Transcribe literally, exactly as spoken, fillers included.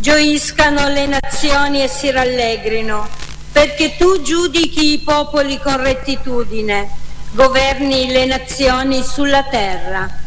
gioiscano le nazioni e si rallegrino, perché tu giudichi i popoli con rettitudine, governi le nazioni sulla terra.